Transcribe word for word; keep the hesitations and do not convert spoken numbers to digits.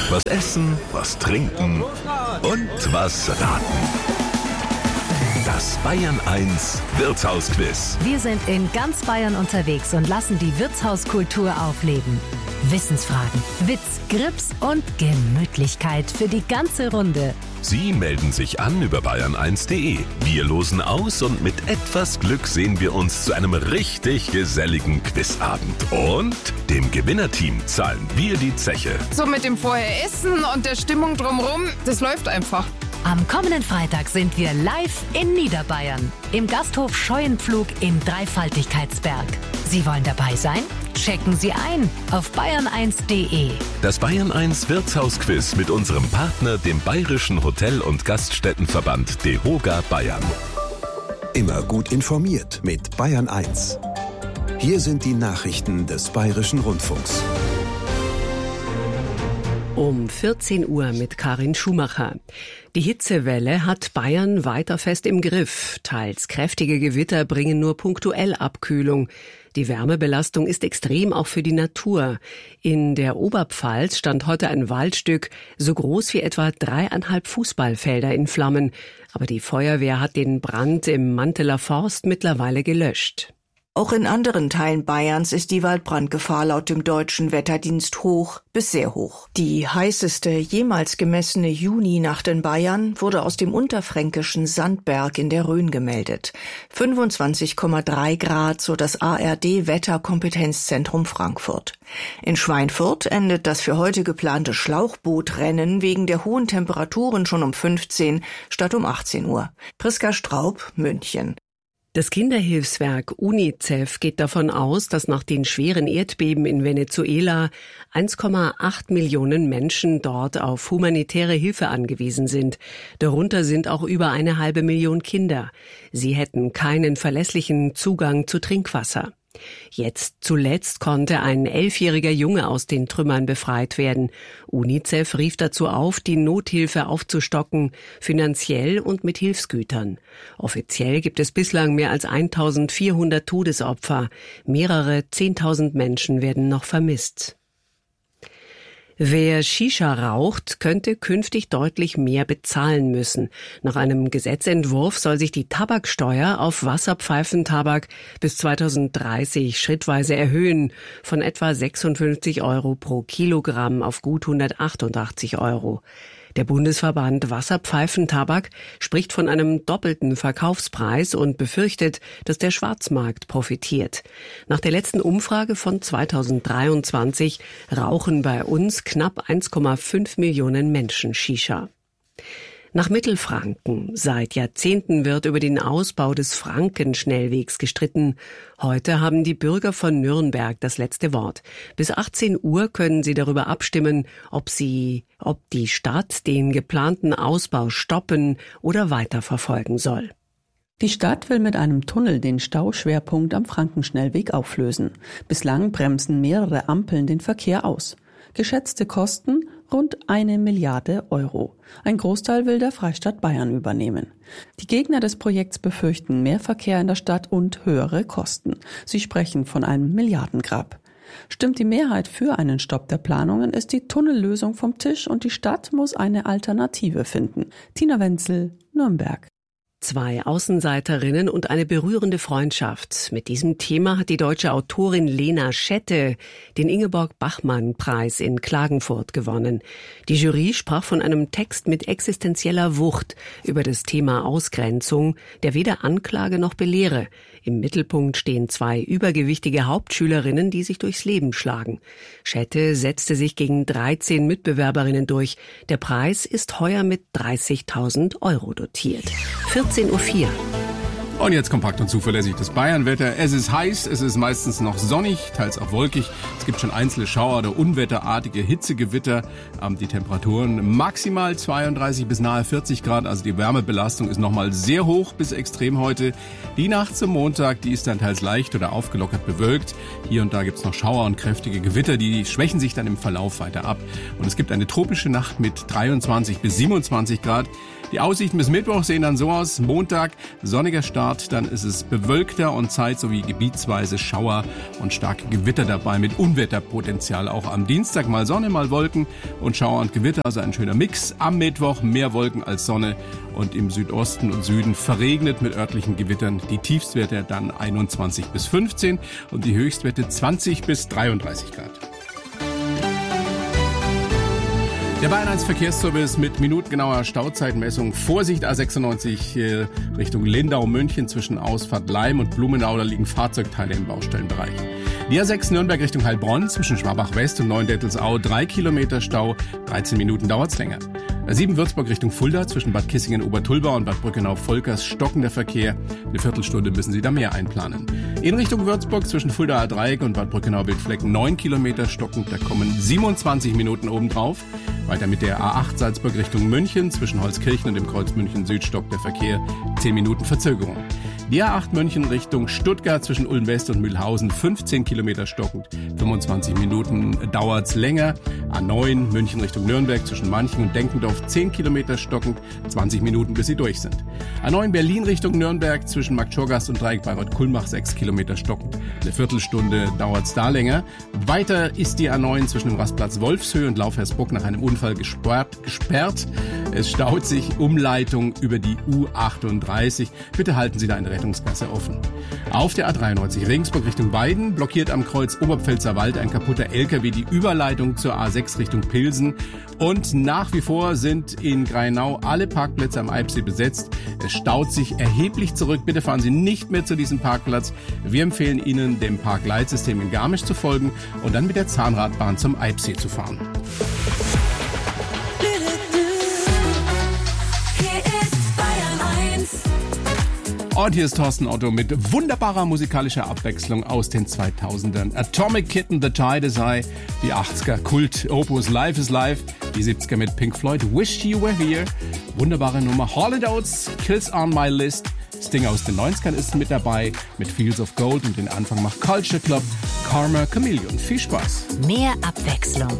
Was essen, was trinken und was raten. Das Bayern eins Wirtshausquiz. Wir sind in ganz Bayern unterwegs und lassen die Wirtshauskultur aufleben. Wissensfragen, Witz, Grips und Gemütlichkeit für die ganze Runde. Sie melden sich an über bayern eins punkt de. Wir losen aus und mit etwas Glück sehen wir uns zu einem richtig geselligen Quizabend. Und dem Gewinnerteam zahlen wir die Zeche. So mit dem Vorher-Essen und der Stimmung drumherum, das läuft einfach. Am kommenden Freitag sind wir live in Niederbayern im Gasthof Scheuenpflug in Dreifaltigkeitsberg. Sie wollen dabei sein? Checken Sie ein auf bayern eins punkt de. Das Bayern eins Wirtshausquiz mit unserem Partner, dem Bayerischen Hotel- und Gaststättenverband DEHOGA Bayern. Immer gut informiert mit Bayern eins. Hier sind die Nachrichten des Bayerischen Rundfunks. Um vierzehn Uhr mit Karin Schumacher. Die Hitzewelle hat Bayern weiter fest im Griff. Teils kräftige Gewitter bringen nur punktuell Abkühlung. Die Wärmebelastung ist extrem auch für die Natur. In der Oberpfalz stand heute ein Waldstück so groß wie etwa dreieinhalb Fußballfelder in Flammen. Aber die Feuerwehr hat den Brand im Manteler Forst mittlerweile gelöscht. Auch in anderen Teilen Bayerns ist die Waldbrandgefahr laut dem Deutschen Wetterdienst hoch bis sehr hoch. Die heißeste jemals gemessene Juninacht in Bayern wurde aus dem unterfränkischen Sandberg in der Rhön gemeldet. fünfundzwanzig Komma drei Grad, so das A R D-Wetterkompetenzzentrum Frankfurt. In Schweinfurt endet das für heute geplante Schlauchbootrennen wegen der hohen Temperaturen schon um fünfzehn statt um achtzehn Uhr. Priska Straub, München. Das Kinderhilfswerk UNICEF geht davon aus, dass nach den schweren Erdbeben in Venezuela eins Komma acht Millionen Menschen dort auf humanitäre Hilfe angewiesen sind. Darunter sind auch über eine halbe Million Kinder. Sie hätten keinen verlässlichen Zugang zu Trinkwasser. Jetzt zuletzt konnte ein elfjähriger Junge aus den Trümmern befreit werden. UNICEF rief dazu auf, die Nothilfe aufzustocken, finanziell und mit Hilfsgütern. Offiziell gibt es bislang mehr als eintausendvierhundert Todesopfer. Mehrere zehntausend Menschen werden noch vermisst. Wer Shisha raucht, könnte künftig deutlich mehr bezahlen müssen. Nach einem Gesetzentwurf soll sich die Tabaksteuer auf Wasserpfeifentabak bis zweitausenddreißig schrittweise erhöhen, von etwa sechsundfünfzig Euro pro Kilogramm auf gut hundertachtundachtzig Euro. Der Bundesverband Wasserpfeifentabak spricht von einem doppelten Verkaufspreis und befürchtet, dass der Schwarzmarkt profitiert. Nach der letzten Umfrage von zweitausenddreiundzwanzig rauchen bei uns knapp eins Komma fünf Millionen Menschen Shisha. Nach Mittelfranken. Seit Jahrzehnten wird über den Ausbau des Frankenschnellwegs gestritten. Heute haben die Bürger von Nürnberg das letzte Wort. Bis achtzehn Uhr können sie darüber abstimmen, ob sie, ob die Stadt den geplanten Ausbau stoppen oder weiterverfolgen soll. Die Stadt will mit einem Tunnel den Stauschwerpunkt am Frankenschnellweg auflösen. Bislang bremsen mehrere Ampeln den Verkehr aus. Geschätzte Kosten rund eine Milliarde Euro. Ein Großteil will der Freistaat Bayern übernehmen. Die Gegner des Projekts befürchten mehr Verkehr in der Stadt und höhere Kosten. Sie sprechen von einem Milliardengrab. Stimmt die Mehrheit für einen Stopp der Planungen, ist die Tunnellösung vom Tisch und die Stadt muss eine Alternative finden. Tina Wenzel, Nürnberg. Zwei Außenseiterinnen und eine berührende Freundschaft. Mit diesem Thema hat die deutsche Autorin Lena Schette den Ingeborg-Bachmann-Preis in Klagenfurt gewonnen. Die Jury sprach von einem Text mit existenzieller Wucht über das Thema Ausgrenzung, der weder Anklage noch belehre. Im Mittelpunkt stehen zwei übergewichtige Hauptschülerinnen, die sich durchs Leben schlagen. Schette setzte sich gegen dreizehn Mitbewerberinnen durch. Der Preis ist heuer mit dreißigtausend Euro dotiert. vierzehn Uhr vier. Und jetzt kompakt und zuverlässig das Bayernwetter. Es ist heiß, es ist meistens noch sonnig, teils auch wolkig. Es gibt schon einzelne Schauer oder unwetterartige Hitzegewitter. Ähm, die Temperaturen maximal zweiunddreißig bis nahe vierzig Grad. Also die Wärmebelastung ist nochmal sehr hoch bis extrem heute. Die Nacht zum Montag, die ist dann teils leicht oder aufgelockert bewölkt. Hier und da gibt's noch Schauer und kräftige Gewitter. Die schwächen sich dann im Verlauf weiter ab. Und es gibt eine tropische Nacht mit dreiundzwanzig bis siebenundzwanzig Grad. Die Aussichten bis Mittwoch sehen dann so aus. Montag sonniger Start, dann ist es bewölkter und Zeit sowie gebietsweise Schauer und starke Gewitter dabei mit Unwetterpotenzial. Auch am Dienstag mal Sonne, mal Wolken und Schauer und Gewitter, also ein schöner Mix. Am Mittwoch mehr Wolken als Sonne und im Südosten und Süden verregnet mit örtlichen Gewittern. Die Tiefstwerte dann einundzwanzig bis fünfzehn und die Höchstwerte zwanzig bis dreiunddreißig Grad. Der Bayern eins Verkehrsservice mit minutengenauer Stauzeitmessung. Vorsicht A sechsundneunzig äh, Richtung Lindau-München zwischen Ausfahrt Leim und Blumenau. Da liegen Fahrzeugteile im Baustellenbereich. Die A sechs Nürnberg Richtung Heilbronn zwischen Schwabach West und Neuendettelsau. Drei Kilometer Stau, dreizehn Minuten dauert's länger. A sieben Würzburg Richtung Fulda zwischen Bad Kissingen-Obertulbau und Bad Brückenau-Volkers stockender Verkehr. Eine Viertelstunde müssen Sie da mehr einplanen. In Richtung Würzburg zwischen Fuldaer Dreieck und Bad Brückenau-Wildflecken neun Kilometer stockend. Da kommen siebenundzwanzig Minuten obendrauf. Weiter mit der A acht Salzburg Richtung München zwischen Holzkirchen und dem Kreuz München Süd stockt der Verkehr. zehn Minuten Verzögerung. Die A acht München Richtung Stuttgart zwischen Ulm West und Mühlhausen fünfzehn Kilometer stockend. fünfundzwanzig Minuten dauert's länger. A neun München Richtung Nürnberg zwischen Manching und Denkendorf zehn Kilometer stockend. zwanzig Minuten bis sie durch sind. A neun Berlin Richtung Nürnberg zwischen Marktschorgast und Dreieck Bayreuth-Kulmbach sechs Kilometer stockend. Eine Viertelstunde dauert's da länger. Weiter ist die A neun zwischen dem Rastplatz Wolfshöhe und Laufhersbruck nach einem Unfall gesperrt. gesperrt. Es staut sich Umleitung über die U achtunddreißig. Bitte halten Sie da eine Rettungsgasse offen. Auf der A dreiundneunzig Regensburg Richtung Weiden blockiert am Kreuz Oberpfälzer Wald ein kaputter L K W die Überleitung zur A sechs Richtung Pilsen. Und nach wie vor sind in Grainau alle Parkplätze am Eibsee besetzt. Es staut sich erheblich zurück. Bitte fahren Sie nicht mehr zu diesem Parkplatz. Wir empfehlen Ihnen, dem Parkleitsystem in Garmisch zu folgen und dann mit der Zahnradbahn zum Eibsee zu fahren. Und hier ist Thorsten Otto mit wunderbarer musikalischer Abwechslung aus den zweitausendern. Atomic Kitten, The Tide is High, die achtziger Kult Opus Life is Life, die siebziger mit Pink Floyd, Wish You Were Here, wunderbare Nummer Hall and Oates, Kills on My List, Sting aus den neunzigern ist mit dabei, mit Fields of Gold und den Anfang macht Culture Club, Karma Chameleon. Viel Spaß. Mehr Abwechslung